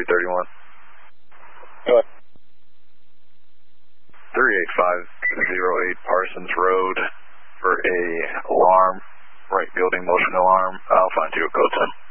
331. Go ahead. 38508 Parsons Road for a alarm, right building motion alarm. I'll find you a code 10.